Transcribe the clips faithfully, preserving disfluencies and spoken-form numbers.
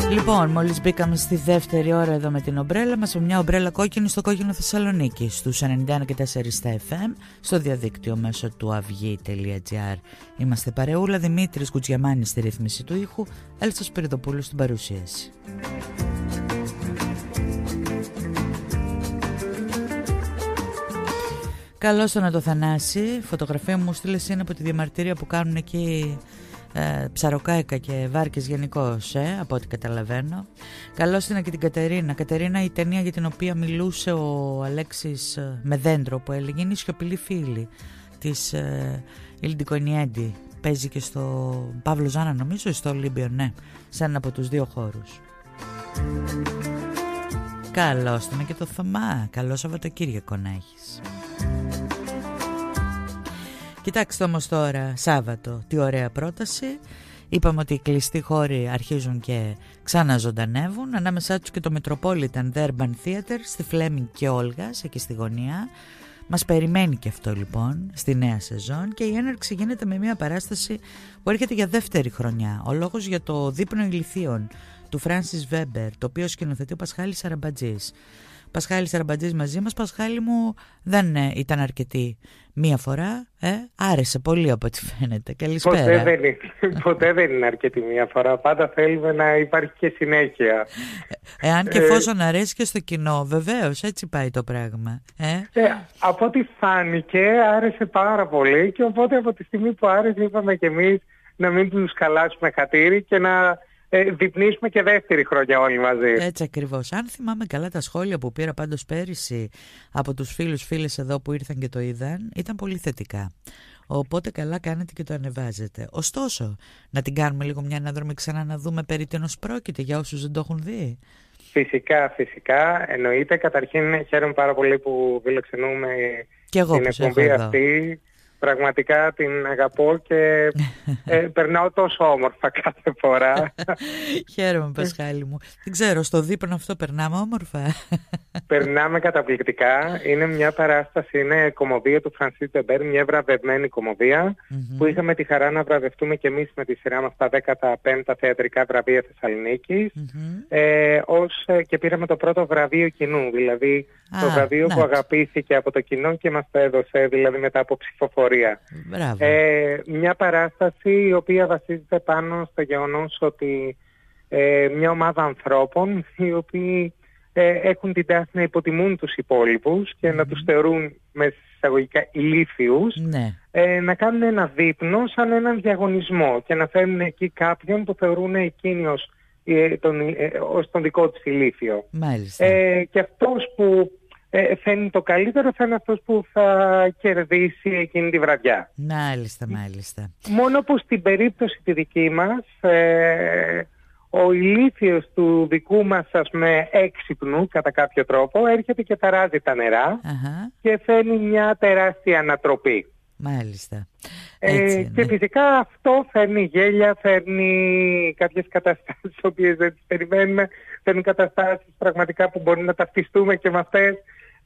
Λοιπόν, μόλις μπήκαμε στη δεύτερη ώρα εδώ με την ομπρέλα μας, με μια ομπρέλα κόκκινη στο κόκκινο Θεσσαλονίκη, στους ενενήντα ένα και τέσσερα στα εφ εμ, στο διαδίκτυο μέσω του αυγή τελεία τζι άρ. Είμαστε παρεούλα, Δημήτρης Κουτζιαμάνης στη ρύθμιση του ήχου, Έλσος Σπυριδοπούλος στην παρουσίαση. Καλώς τον Αντοθανάση, φωτογραφία μου στείλες είναι από τη διαμαρτυρία που κάνουν εκεί ε, ψαροκάικα και βάρκες γενικώς, ε, από ό,τι καταλαβαίνω. Καλώς την και την Κατερίνα. Κατερίνα, η ταινία για την οποία μιλούσε ο Αλέξης ε, με δέντρο που έλεγε, είναι η Σιωπηλή Φίλη της ε, Ιλντικονιέντη. Παίζει και στο Παύλο Ζάνα νομίζω, στο Ολύμπιο, ναι, σε ένα από τους δύο χώρους. Καλώς την και το Θωμά. Καλό Σαββατοκύριακο να έχεις. Κοιτάξτε όμως τώρα, Σάββατο, τι ωραία πρόταση. Είπαμε ότι οι κλειστοί χώροι αρχίζουν και ξαναζωντανεύουν. Ανάμεσά τους και το Metropolitan The Urban Theatre στη Φλέμινγκ και Όλγας, εκεί στη γωνία. Μας περιμένει και αυτό λοιπόν στη νέα σεζόν, και η έναρξη γίνεται με μια παράσταση που έρχεται για δεύτερη χρονιά. Ο λόγος για το δείπνο ηλιθείων του Φράνσις Βέμπερ, το οποίο σκηνοθετεί ο Πασχάλης Σαραμπατζής. Πασχάλης Σαραμπατζής μαζί μας. Πασχάλη μου, δεν ε, ήταν αρκετή μία φορά, ε? Άρεσε πολύ από ό,τι φαίνεται. Καλησπέρα. Ποτέ δεν, είναι, ποτέ δεν είναι αρκετή μία φορά. Πάντα θέλουμε να υπάρχει και συνέχεια. Ε, εάν και εφόσον ε, αρέσει και στο κοινό, βεβαίως, έτσι πάει το πράγμα. Ε? Ε, από ό,τι φάνηκε, άρεσε πάρα πολύ, και οπότε από τη στιγμή που άρεσε είπαμε κι εμείς να μην τους καλάσουμε χατήρι και να ε, διπνήσουμε και δεύτερη χρονιά όλοι μαζί. Έτσι ακριβώς. Αν θυμάμαι καλά τα σχόλια που πήρα πάντως πέρυσι από τους φίλους φίλες εδώ που ήρθαν και το είδαν, ήταν πολύ θετικά. Οπότε καλά κάνετε και το ανεβάζετε. Ωστόσο, να την κάνουμε λίγο μια αναδρομή ξανά, να δούμε περί τίνος πρόκειται για όσους δεν το έχουν δει. Φυσικά, φυσικά. Εννοείται. Καταρχήν χαίρομαι πάρα πολύ που φιλοξενούμε και εγώ την εκπομπή αυτή. Πραγματικά την αγαπώ και ε, περνάω τόσο όμορφα κάθε φορά. Χαίρομαι, Πασχάλη μου. Δεν ξέρω, στο δείπνο αυτό περνάμε όμορφα. Περνάμε καταπληκτικά. Είναι μια παράσταση, είναι κομμωδία του Φρανσίς Βέμπερ, μια βραβευμένη κομμωδία, mm-hmm. που είχαμε τη χαρά να βραβευτούμε και εμείς με τη σειρά μας τα δέκατα πέμπτα θεατρικά βραβεία Θεσσαλονίκης, mm-hmm. ε, ως, και πήραμε το πρώτο βραβείο κοινού, δηλαδή ah, το βραβείο να. που αγαπήθηκε από το κοινό και μας το έδωσε, δηλαδή μετά από ψηφοφορία. Ε, μια παράσταση η οποία βασίζεται πάνω στο γεγονός ότι ε, μια ομάδα ανθρώπων οι οποίοι ε, έχουν την τάση να υποτιμούν τους υπόλοιπους και mm. να τους θεωρούν με εισαγωγικά ηλίθιους, ναι. ε, να κάνουν ένα δείπνο σαν έναν διαγωνισμό και να φέρνουν εκεί κάποιον που θεωρούν εκείνοι ως, ε, τον, ε, ως τον δικό τους ηλίθιο. Μάλιστα. Ε, και αυτός που Ε, φαίνεται το καλύτερο, θα είναι αυτός που θα κερδίσει εκείνη τη βραδιά. Μάλιστα, μάλιστα. Μόνο που στην περίπτωση τη δική μας, ε, ο ηλίθιος του δικού μας, ας πούμε, έξυπνου κατά κάποιο τρόπο, έρχεται και ταράζει τα νερά uh-huh. και φέρνει μια τεράστια ανατροπή. Μάλιστα. Ε, και φυσικά αυτό φέρνει γέλια, φέρνει κάποιες καταστάσεις τις οποίες δεν τις περιμένουμε, φέρνει καταστάσεις πραγματικά που μπορεί να ταυτιστούμε και με αυτές,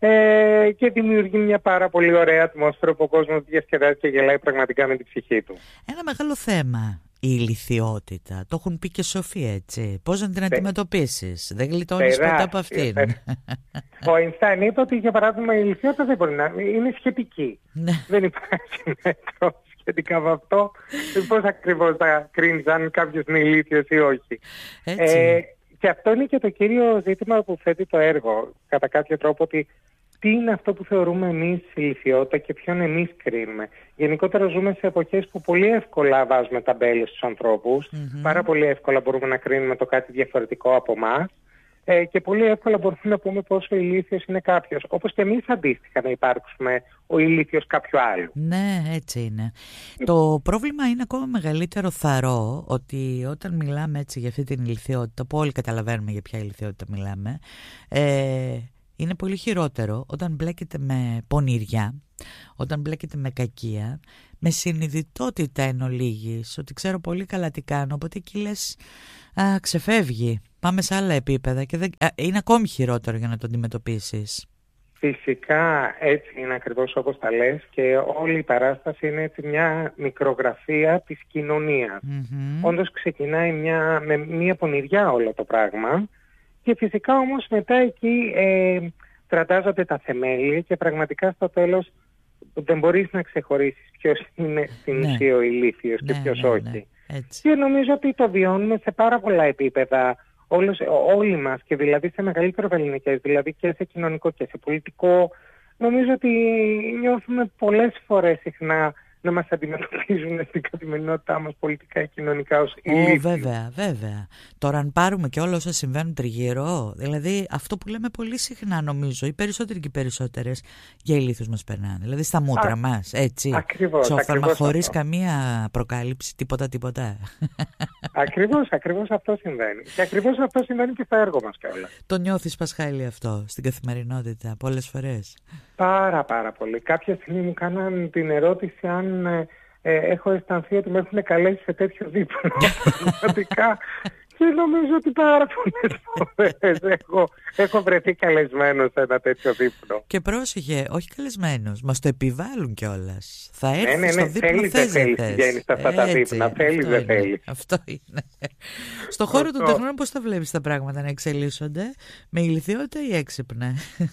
ε, και δημιουργεί μια πάρα πολύ ωραία ατμόσφαιρα που ο κόσμος διασκεδάζει και γελάει πραγματικά με την ψυχή του. Ένα μεγάλο θέμα η ηλιθιότητα. Το έχουν πει και σοφοί, έτσι. Πώς να την αντιμετωπίσεις? Δεν γλιτώνεις ποτέ από αυτήν. Ο Αϊνστάιν είπε ότι, για παράδειγμα, η ηλιθιότητα δεν μπορεί να είναι σχετική. Δεν υπάρχει μέτρο σχετικά με αυτό. Πώς ακριβώς θα κρίνεις αν κάποιος είναι ηλίθιος ή όχι. Ε, και αυτό είναι και το κύριο ζήτημα που θέτει το έργο, κατά κάποιο τρόπο, ότι τι είναι αυτό που θεωρούμε εμείς ηλιθιότητα και ποιον εμείς κρίνουμε. Γενικότερα ζούμε σε εποχές που πολύ εύκολα βάζουμε ταμπέλες στους ανθρώπους, mm-hmm. πάρα πολύ εύκολα μπορούμε να κρίνουμε το κάτι διαφορετικό από εμάς, ε, και πολύ εύκολα μπορούμε να πούμε πόσο ηλίθιος είναι κάποιος. Όπως και εμείς αντίστοιχα να υπάρξουμε ο ηλίθιος κάποιου άλλου. Ναι, έτσι είναι. Το πρόβλημα είναι ακόμα μεγαλύτερο, θαρώ, ότι όταν μιλάμε έτσι για αυτή την ηλιθιότητα, που όλοι καταλαβαίνουμε για ποια ηλιθιότητα μιλάμε, ε, είναι πολύ χειρότερο όταν μπλέκεται με πονηριά, όταν μπλέκεται με κακία, με συνειδητότητα εν ολίγης, ότι ξέρω πολύ καλά τι κάνω, οπότε εκεί λες, α, ξεφεύγει, πάμε σε άλλα επίπεδα και δεν, α, είναι ακόμη χειρότερο για να το αντιμετωπίσεις. Φυσικά έτσι είναι ακριβώς όπως τα λες, και όλη η παράσταση είναι έτσι μια μικρογραφία της κοινωνίας. Mm-hmm. Όντως ξεκινάει μια, με μια πονηριά όλο το πράγμα, και φυσικά όμως μετά εκεί ε, τρατάζονται τα θεμέλια και πραγματικά στο τέλος δεν μπορείς να ξεχωρίσεις ποιος είναι στην ουσία ναι. ο ηλίθιος και ναι, ποιος ναι, όχι. Ναι, έτσι. Και νομίζω ότι το βιώνουμε σε πάρα πολλά επίπεδα όλος, όλοι μας, και δηλαδή σε μεγαλύτερο βεληνικές, δηλαδή και σε κοινωνικό και σε πολιτικό. Νομίζω ότι νιώθουμε πολλές φορές συχνά να μας αντιμετωπίζουν στην καθημερινότητά μας πολιτικά και κοινωνικά ως ηλίθιοι. Oh, βέβαια, βέβαια. Τώρα αν πάρουμε και όλα όσα συμβαίνουν τριγύρω, δηλαδή αυτό που λέμε πολύ συχνά νομίζω, οι περισσότεροι και οι περισσότερες για ηλίθιους μας περνάνε. Δηλαδή στα μούτρα Α, μας, έτσι. Ακριβώς. Σόφθαλμα, χωρίς αυτό. Καμία προκάλυψη, τίποτα, τίποτα. Ακριβώς, ακριβώς αυτό συμβαίνει. Και ακριβώς αυτό συμβαίνει και στο έργο μας κιόλας. Το νιώθεις, Πασχάλη, αυτό στην καθημερινότητα πολλές φορές? Πάρα πάρα πολύ. Κάποια στιγμή μου κάναν την ερώτηση αν ε, ε, έχω αισθανθεί ότι με έχουν καλέσει σε τέτοιο δείπνο. Πραγματικά. Και νομίζω ότι πάρα πολλές φορές έχω, έχω βρεθεί καλεσμένος σε ένα τέτοιο δείπνο. Και πρόσεχε, όχι καλεσμένος, μας το επιβάλλουν κιόλας. Θα έρθει ναι, ναι, ναι, στο δείπνο, θέλεις δεν θέλεις πηγαίνεις σε αυτά τα δείπνα, θέλεις δεν θέλεις. Αυτό είναι. Στο χώρο των τεχνών πώς θα βλέπεις τα πράγματα να εξελίσσονται, με ηλιθιότητα ή έξυπνα?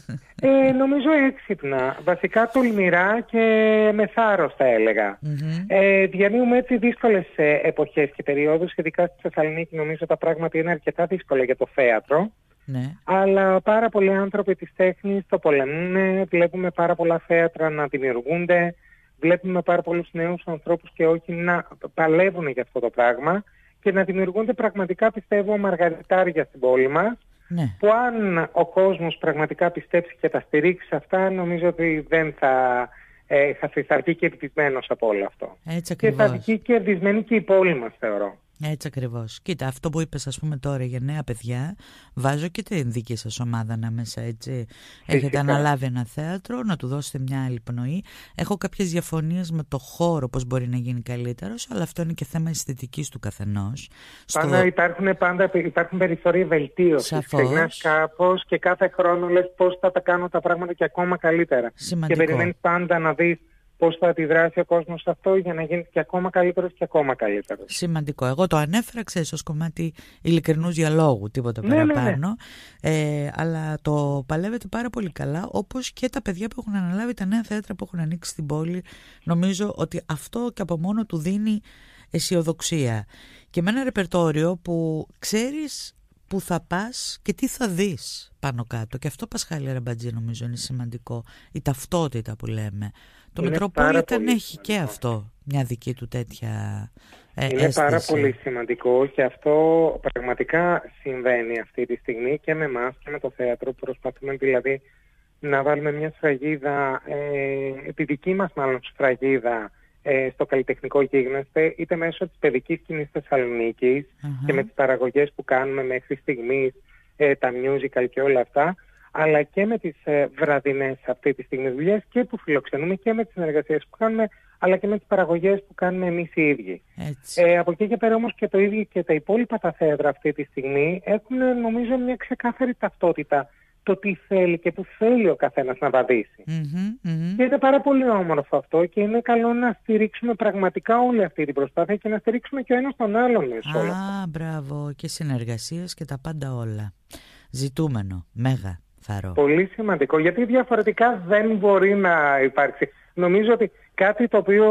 Ε, νομίζω έξυπνα, βασικά τολμηρά και με θάρρος θα έλεγα. Mm-hmm. Ε, διανύουμε έτσι δύσκολες εποχές και περιόδους, ειδικά στη Θεσσαλονίκη νομίζω τα πράγματα είναι αρκετά δύσκολα για το θέατρο. Ναι. Αλλά πάρα πολλοί άνθρωποι της τέχνης το πολεμούν, βλέπουμε πάρα πολλά θέατρα να δημιουργούνται, βλέπουμε πάρα πολλούς νέους ανθρώπους και όχι να παλεύουν για αυτό το πράγμα και να δημιουργούνται πραγματικά, πιστεύω, μαργαριτάρια στην πόλη μας. Ναι. Που αν ο κόσμος πραγματικά πιστέψει και τα στηρίξει αυτά, νομίζω ότι δεν θα, ε, θα, θα βγει κερδισμένος από όλο αυτό. Έτσι ακριβώς. Και θα βγει κερδισμένη και η πόλη μας, θεωρώ. Έτσι ακριβώς. Κοίτα, αυτό που είπες ας πούμε τώρα για νέα παιδιά, βάζω και την δική σας ομάδα ανάμεσα, έτσι. Έχετε αναλάβει ένα θέατρο, να του δώσετε μια άλλη πνοή. Έχω κάποιες διαφωνίες με το χώρο, πώς μπορεί να γίνει καλύτερος, αλλά αυτό είναι και θέμα αισθητικής του καθενός. Πάντα Στο... υπάρχουν, πάντα υπάρχουν περιθώρια βελτίωσης. Ξεκινάς κάπως και κάθε χρόνο λες πώς θα τα κάνω τα πράγματα και ακόμα καλύτερα. Σημαντικό. Και περιμένεις πάντα να δεις πώς θα αντιδράσει ο κόσμος σε αυτό για να γίνει και ακόμα καλύτερος και ακόμα καλύτερος. Σημαντικό. Εγώ το ανέφερα, ξέρεις, ως κομμάτι ειλικρινούς διαλόγου, τίποτα ναι, παραπάνω. Ναι, ναι. Ε, αλλά το παλεύετε πάρα πολύ καλά, όπως και τα παιδιά που έχουν αναλάβει τα νέα θέατρα που έχουν ανοίξει στην πόλη. Νομίζω ότι αυτό και από μόνο του δίνει αισιοδοξία. Και με ένα ρεπερτόριο που ξέρεις που θα πας και τι θα δεις πάνω κάτω. Και αυτό, Πασχάλη Αραμπατζή, νομίζω είναι σημαντικό. Η ταυτότητα που λέμε. Το Μετροπόλιταν έχει και αυτό μια δική του τέτοια ε, είναι αίσθηση. Πάρα πολύ σημαντικό και αυτό πραγματικά συμβαίνει αυτή τη στιγμή και με εμάς και με το θέατρο. Προσπαθούμε δηλαδή να βάλουμε μια σφραγίδα, ε, τη δική μας μάλλον σφραγίδα ε, στο καλλιτεχνικό γίγνεσθε, είτε μέσω της παιδικής σκηνής Θεσσαλονίκης uh-huh. και με τις παραγωγές που κάνουμε μέχρι στιγμής, ε, τα musical και όλα αυτά, αλλά και με τις ε, βραδινές αυτή τη στιγμή δουλειές και που φιλοξενούμε και με τις συνεργασίες που κάνουμε, αλλά και με τις παραγωγές που κάνουμε εμείς οι ίδιοι. Ε, από εκεί και πέρα όμως και το ίδιο και τα υπόλοιπα τα θέατρα αυτή τη στιγμή έχουν νομίζω μια ξεκάθαρη ταυτότητα το τι θέλει και που θέλει ο καθένας να βαδίσει. Mm-hmm, mm-hmm. Και είναι πάρα πολύ όμορφο αυτό και είναι καλό να στηρίξουμε πραγματικά όλη αυτή την προσπάθεια και να στηρίξουμε και ο ένας τον άλλον μέσω όλα αυτά. Α, μπράβο, και συνεργασίες και τα πάντα όλα. Ζητούμενο, μέγα. Θαρώ. Πολύ σημαντικό, γιατί διαφορετικά δεν μπορεί να υπάρξει. Νομίζω ότι κάτι το οποίο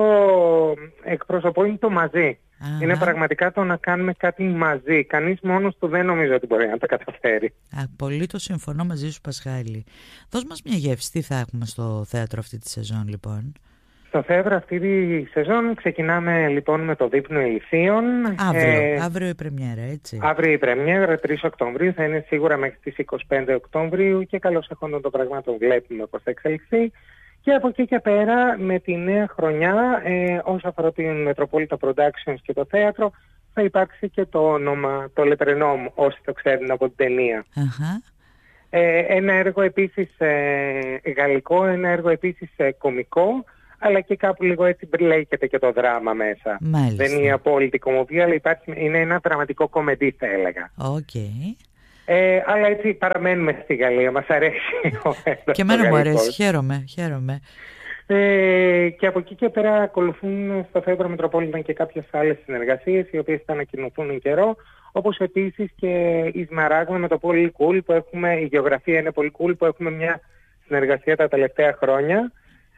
εκπροσωπώ είναι το μαζί. Α, είναι πραγματικά το να κάνουμε κάτι μαζί. Κανείς μόνος του δεν νομίζω ότι μπορεί να τα καταφέρει. Α, πολύ το συμφωνώ μαζί σου, Πασχάλη. Δώσ' μας μια γεύση, τι θα έχουμε στο θέατρο αυτή τη σεζόν λοιπόν? Στο θέατρο αυτή τη σεζόν ξεκινάμε λοιπόν με το δείπνο Ηλιθίων. Αύριο, ε, αύριο η πρεμιέρα, έτσι. Αύριο η πρεμιέρα, τρεις Οκτωβρίου, θα είναι σίγουρα μέχρι τις είκοσι πέντε Οκτωβρίου και καλώς έχοντας το πράγμα το βλέπουμε πώς θα εξελιχθεί. Και από εκεί και πέρα με τη νέα χρονιά, ε, όσο αφορά την Metropolitan Productions και το θέατρο, θα υπάρξει και το όνομα, το Λετρενόμ, όσοι το ξέρουν από την ταινία. Uh-huh. Ε, ένα έργο επίσης ε, γαλλικό, ένα έργο επίσης ε, κωμικό, αλλά και κάπου λίγο έτσι μπλέκεται και το δράμα μέσα. Μάλιστα. Δεν είναι η απόλυτη κομμωδία, αλλά υπάρχει, είναι ένα δραματικό κομμεντί, θα έλεγα. Okay. Ε, αλλά έτσι παραμένουμε στη Γαλλία, μας αρέσει. Και εμένα μου αρέσει, χαίρομαι, χαίρομαι. Ε, και από εκεί και πέρα ακολουθούν στο Θέατρο Μετροπόλιταν και κάποιες άλλες συνεργασίες, οι οποίες θα ανακοινωθούν εν καιρό, όπως επίσης και η Σμαράγδα με το πολύ cool που έχουμε, η γεωγραφία είναι πολύ cool, που έχουμε μια συνεργασία τα τελευταία χρόνια,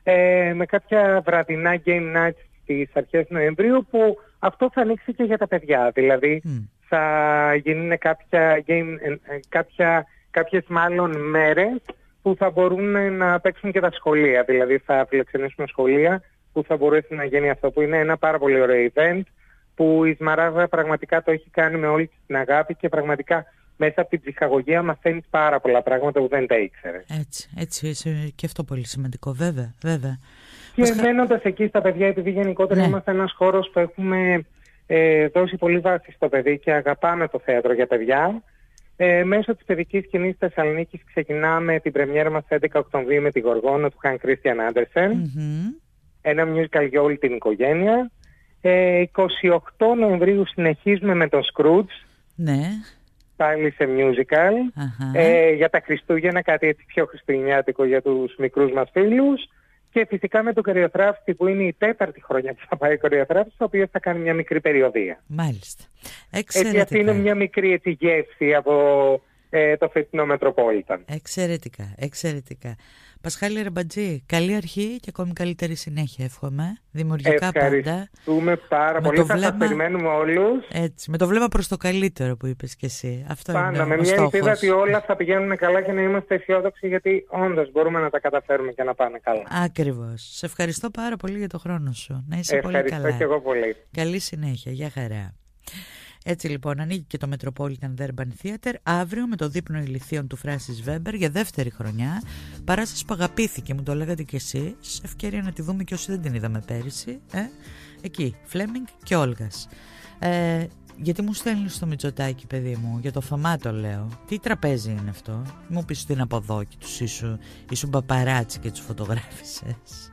ε, με κάποια βραδινά game nights στις αρχές Νοεμβρίου, που αυτό θα ανοίξει και για τα παιδιά, δηλαδή mm. θα γίνουν κάποια, game, κάποια, κάποιες μάλλον μέρες που θα μπορούν να παίξουν και τα σχολεία, δηλαδή θα φιλοξενήσουμε σχολεία που θα μπορέσει να γίνει αυτό, που είναι ένα πάρα πολύ ωραίο event, που η Σμαράγδα πραγματικά το έχει κάνει με όλη την αγάπη και πραγματικά μέσα από την ψυχαγωγία μαθαίνεις πάρα πολλά πράγματα που δεν τα ήξερες. Έτσι, έτσι, έτσι, και αυτό πολύ σημαντικό, βέβαια, βέβαια. Και Μας... μένοντας εκεί στα παιδιά, επειδή γενικότερα ναι. είμαστε ένας χώρος που έχουμε ε, δώσει πολύ βάση στο παιδί και αγαπάμε το θέατρο για παιδιά, ε, μέσω της παιδικής σκηνής Θεσσαλονίκης ξεκινάμε την πρεμιέρα μας έντεκα Οκτωβρίου με τη Γοργόνα του Hans Christian Andersen, mm-hmm. ένα musical για όλη την οικογένεια. Ε, εικοστή όγδοη Νοεμβρίου συνεχίζουμε με τον Scrooge. Ναι. Πάλι σε musical. Uh-huh. Ε, για τα Χριστούγεννα, κάτι έτσι πιο χριστουγεννιάτικο για τους μικρούς μας φίλους. Και φυσικά με τον Κοριοθράφιστη, που είναι η τέταρτη χρονιά που θα πάει ο Κοριοθράφιστης, ο οποίος θα κάνει μια μικρή περιοδία. Μάλιστα. Εξαιρετικά. Έτσι, αυτή είναι μια μικρή έτσι γεύση από ε, το φετινό Μετροπόλιταν. Εξαιρετικά, εξαιρετικά. Πασχάλη Ρεμπατζή, καλή αρχή και ακόμη καλύτερη συνέχεια, εύχομαι. Δημιουργικά πάντα. Ευχαριστούμε πάρα πολύ. Θα σας περιμένουμε όλους. Έτσι, με το βλέμμα προς το καλύτερο που είπες και εσύ. Αυτό πάντα, είναι με ο μια στόχος. ελπίδα ότι όλα θα πηγαίνουν καλά και να είμαστε αισιόδοξοι, γιατί όντως μπορούμε να τα καταφέρουμε και να πάνε καλά. Ακριβώς. Σε ευχαριστώ πάρα πολύ για το χρόνο σου. Να είσαι ευχαριστώ πολύ καλά. Ευχαριστώ και εγώ πολύ. Καλή συνέχεια. Γεια χαρά. Έτσι λοιπόν ανοίγει και το Metropolitan Urban Theater αύριο με το δείπνο ηλιθείων του Francis Weber για δεύτερη χρονιά. Παράσταση που αγαπήθηκε, μου το λέγατε κι εσείς. Ευκαιρία να τη δούμε και όσοι δεν την είδαμε πέρυσι. Ε? Εκεί, Φλέμινγκ και Όλγας. Ε, γιατί μου στέλνεις το Μητσοτάκι, παιδί μου, για το Θωμά το λέω. Τι τραπέζι είναι αυτό? Μου πεις ότι είναι από εδώ και τους ήσου, ήσου μπαπαράτσι και τους φωτογράφησες.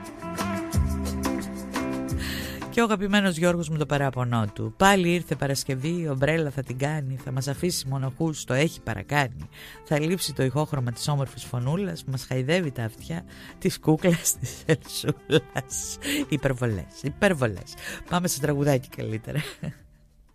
Και ο αγαπημένος Γιώργος με το παράπονό του. Πάλι ήρθε Παρασκευή, η ομπρέλα θα την κάνει, θα μας αφήσει μοναχούς, το έχει παρακάνει. Θα λείψει το ηχόχρωμα της όμορφης φωνούλας που μας χαϊδεύει τα αυτιά της κούκλας της Ελσούλας. Υπερβολές, υπερβολές. Πάμε σε τραγουδάκι καλύτερα.